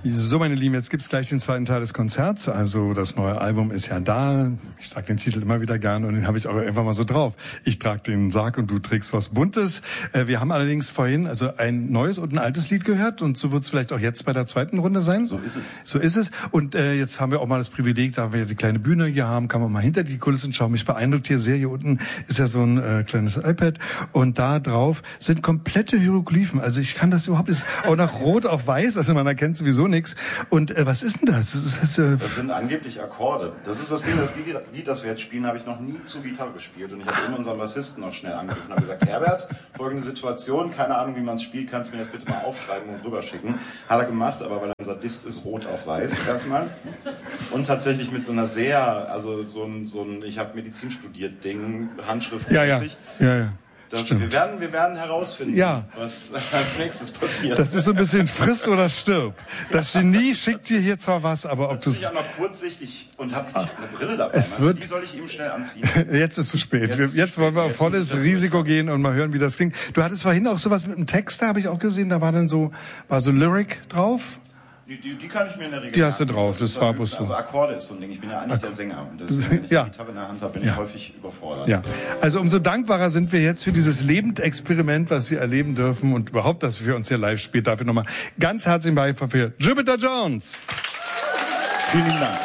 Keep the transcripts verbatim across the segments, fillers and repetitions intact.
So, meine Lieben, jetzt gibt's gleich den zweiten Teil des Konzerts. Also das neue Album ist ja da. Ich sag den Titel immer wieder gern und den habe ich auch einfach mal so drauf. Ich trage den Sarg und du trägst was Buntes. Äh, wir haben allerdings vorhin also ein neues und ein altes Lied gehört und so wird's vielleicht auch jetzt bei der zweiten Runde sein. So ist es. So ist es. Und äh, jetzt haben wir auch mal das Privileg, da wir die kleine Bühne hier haben, kann man mal hinter die Kulissen schauen. Mich beeindruckt hier sehr. Hier unten ist ja so ein äh, kleines iPad und da drauf sind komplette Hieroglyphen. Also ich kann das überhaupt nicht. Auch nach Rot auf Weiß, also man erkennt sowieso nichts. Und äh, was ist denn das? Das, ist, das, äh das sind angeblich Akkorde. Das ist das Ding, das Lied, das wir jetzt spielen, habe ich noch nie zu Gitarre gespielt. Und ich habe immer unseren Bassisten noch schnell angerufen und habe gesagt, Herbert, folgende Situation, keine Ahnung, wie man es spielt, kannst du mir das bitte mal aufschreiben und rüberschicken. Hat er gemacht, aber weil er ein Sadist ist, rot auf weiß erstmal. Und tatsächlich mit so einer sehr, also so ein, so ein ich habe Medizin studiert Ding, handschriftmäßig. Ja, ja, ja, ja. Das, wir, werden, wir werden herausfinden, ja. was als nächstes passiert. Das ist so ein bisschen friss oder stirb. Das Genie schickt dir hier zwar was, aber ob du es... Ich bin ja noch kurzsichtig und habe eine Brille dabei. Es wird, die soll ich ihm schnell anziehen. Jetzt ist es zu spät. Jetzt, jetzt, jetzt wollen wir auf volles Risiko gehen und mal hören, wie das klingt. Du hattest vorhin auch sowas mit einem Text, da habe ich auch gesehen, da war dann so, war so Lyric drauf. Die, die, die kann ich mir in der Regel. Die hast du drauf, das, das war bloß so. Also Akkorde ist so ein Ding. Ich bin ja eigentlich Ak der Sänger und deswegen, wenn ich ja. die Gitarre in der Hand habe, bin ja. ich häufig überfordert. Ja. Also umso dankbarer sind wir jetzt für dieses Lebendexperiment, was wir erleben dürfen und überhaupt, dass wir uns hier live spielen. Dafür nochmal ganz herzlichen Beifall für Jupiter Jones. Vielen Dank.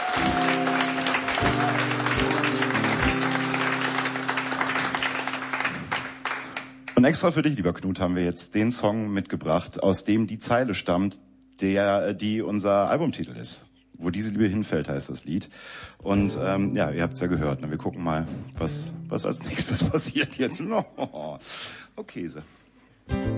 Und extra für dich, lieber Knut, haben wir jetzt den Song mitgebracht, aus dem die Zeile stammt, der, die unser Albumtitel ist. Wo diese Liebe hinfällt, heißt das Lied. Und ähm, ja, ihr habt es ja gehört. Ne? Wir gucken mal, was, was als nächstes passiert jetzt. Oh, Käse.